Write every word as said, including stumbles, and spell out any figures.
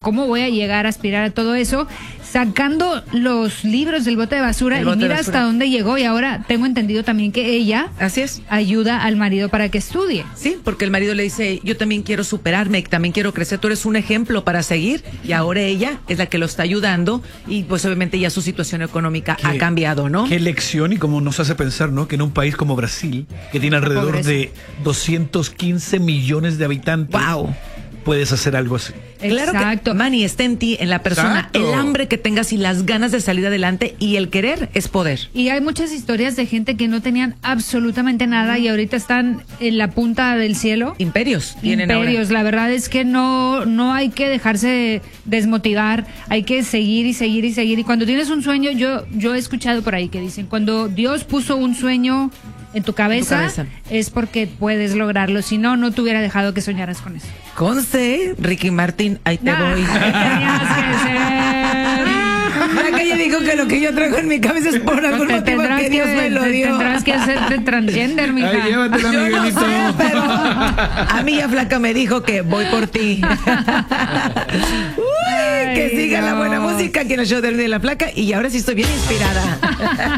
¿cómo voy a llegar a aspirar a todo eso? Sacando los libros del bote de basura, bote y mira de basura. hasta dónde llegó, y ahora tengo entendido también que ella Así es. ayuda al marido para que estudie. Sí, porque el marido le dice, yo también quiero superarme, también quiero crecer, tú eres un ejemplo para seguir, y ahora ella es la que lo está ayudando, y pues obviamente ya su situación económica Qué- ha cambiado, ¿no? Qué lección, y cómo nos hace pensar, ¿no? Que en un país como Brasil, que tiene alrededor pobreza. de doscientos quince millones de habitantes, Wow. puedes hacer algo así. Claro Exacto. que, Manny, está en ti, en la persona, Exacto. el hambre que tengas y las ganas de salir adelante, y el querer es poder. Y hay muchas historias de gente que no tenían absolutamente nada y ahorita están en la punta del cielo. Imperios tienen Imperios, la verdad es que no, no hay que dejarse desmotivar, hay que seguir y seguir y seguir. Y cuando tienes un sueño, yo, yo he escuchado por ahí que dicen, cuando Dios puso un sueño en tu cabeza, cabeza. es porque puedes lograrlo, si no, no te hubiera dejado que soñaras con eso. ahora. Conste, Ricky Martin, ahí te Nah, voy. tenías que ser. Mira que ella dijo que lo que yo traigo en mi cabeza es por algún Te motivo tendrás que Dios que- me lo te dio. tendrás que hacerte transgender, mija. Ay, llévatela, Yo no Miguelito. sé, pero a mí ya flaca me dijo que voy por ti. Uy, que Ay, siga la buena Dios. música aquí en el show del Día de la Flaca, y ahora sí estoy bien inspirada.